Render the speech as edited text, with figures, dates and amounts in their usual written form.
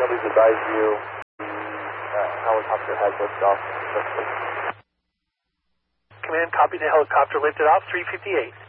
Nobody's advised you the helicopter has lifted off. Command, copy the helicopter lifted off, 358.